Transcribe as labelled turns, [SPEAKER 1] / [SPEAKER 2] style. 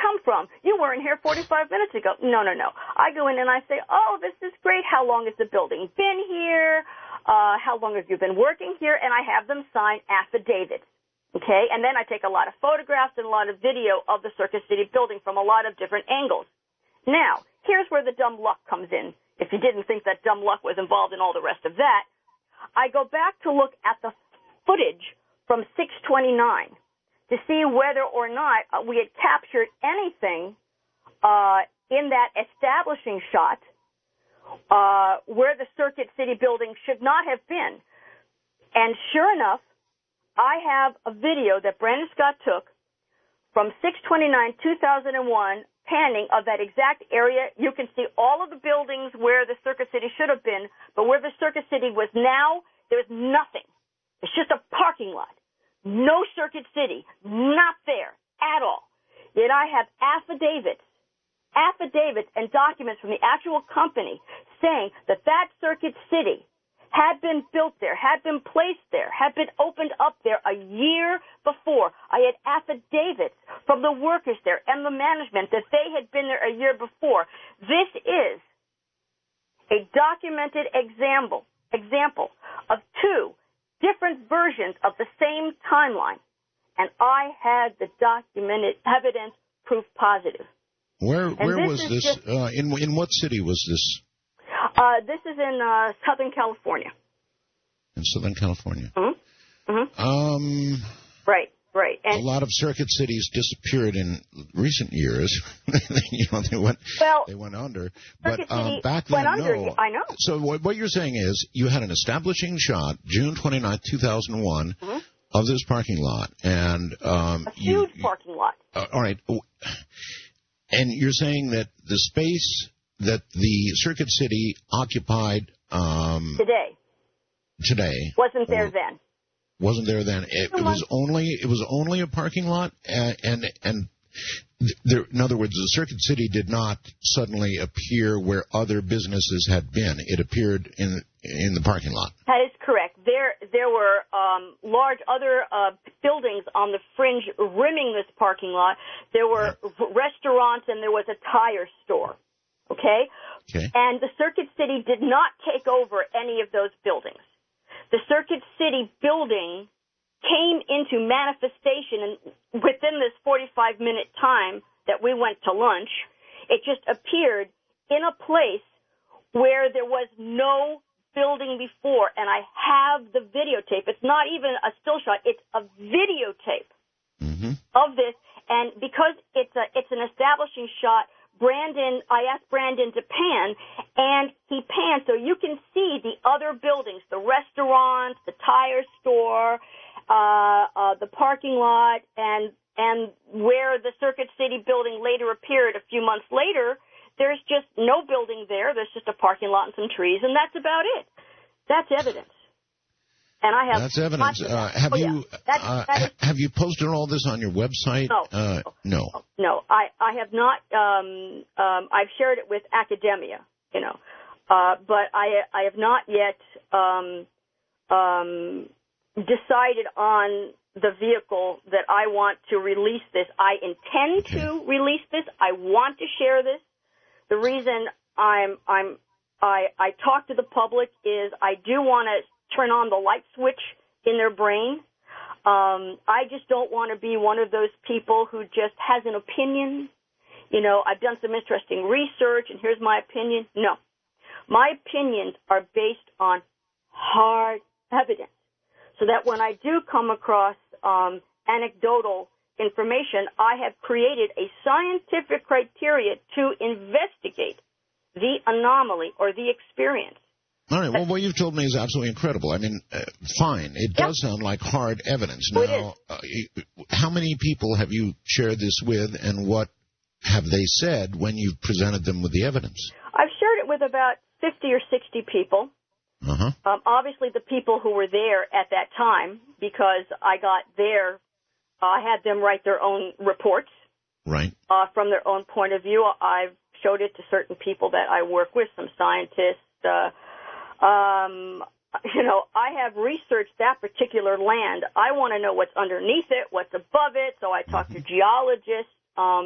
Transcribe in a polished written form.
[SPEAKER 1] come from? You weren't here 45 minutes ago. No. I go in and I say, oh, this is great. How long has the building been here? How long have you been working here? And I have them sign affidavits. Okay? And then I take a lot of photographs and a lot of video of the Circuit City building from a lot of different angles. Now, here's where the dumb luck comes in. If you didn't think that dumb luck was involved in all the rest of that, I go back to look at the footage from 6/29 to see whether or not we had captured anything in that establishing shot where the Circuit City building should not have been. And sure enough, I have a video that Brandon Scott took from 6/29/2001, panning of that exact area. You can see all of the buildings where the Circuit City should have been, but where the Circuit City was now, there's nothing. It's just a parking lot. No Circuit City. Not there at all. Yet I have affidavits and documents from the actual company saying that that Circuit City had been built there, had been placed there, had been opened up there a year before. I had affidavits from the workers there and the management that they had been there a year before. This is a documented example of two different versions of the same timeline, and I had the documented evidence proof positive.
[SPEAKER 2] Where was this? In what city was this?
[SPEAKER 1] This is in Southern California.
[SPEAKER 2] In Southern California.
[SPEAKER 1] Mm-hmm. Mm-hmm. Right. And
[SPEAKER 2] a lot of Circuit Cities disappeared in recent years. They went under. But back then, no.
[SPEAKER 1] I know.
[SPEAKER 2] So what you're saying is you had an establishing shot, June 29, 2001, mm-hmm. of this parking lot, and
[SPEAKER 1] a huge parking lot.
[SPEAKER 2] All right. And you're saying that the space that the Circuit City occupied today
[SPEAKER 1] wasn't there then.
[SPEAKER 2] Wasn't there then? It was only a parking lot, and there, in other words, the Circuit City did not suddenly appear where other businesses had been. It appeared in the parking lot.
[SPEAKER 1] That is correct. There were large other buildings on the fringe rimming this parking lot. There were restaurants and there was a tire store. Okay? And the Circuit City did not take over any of those buildings. The Circuit City building came into manifestation, and within this 45-minute time that we went to lunch, it just appeared in a place where there was no building before, and I have the videotape. It's not even a still shot. It's a videotape of this, and because it's an establishing shot, I asked Brandon to pan, and he panned so you can see the other buildings, the restaurants, the tire store, the parking lot, and where the Circuit City building later appeared a few months later. There's just no building there. There's just a parking lot and some trees, and that's about it. That's evidence. And I have.
[SPEAKER 2] That's evidence. Have you posted all this on your website?
[SPEAKER 1] No. No, I have not. I've shared it with academia, but I have not yet decided on the vehicle that I want to release this. I intend to release this. I want to share this. The reason I talk to the public is I do want to turn on the light switch in their brain. I just don't want to be one of those people who just has an opinion. I've done some interesting research, and here's my opinion. No. My opinions are based on hard evidence, so that when I do come across anecdotal information, I have created a scientific criteria to investigate the anomaly or the experience.
[SPEAKER 2] All right. Well, what you've told me is absolutely incredible. I mean, fine. It does sound like hard evidence. Now, how many people have you shared this with, and what have they said when you've presented them with the evidence? I've
[SPEAKER 1] shared it with about 50 or 60 people. Obviously, the people who were there at that time, because I had them write their own reports.
[SPEAKER 2] Right.
[SPEAKER 1] From their own point of view. I've showed it to certain people that I work with, some scientists. I have researched that particular land. I want to know what's underneath it, what's above it, so I talk to geologists.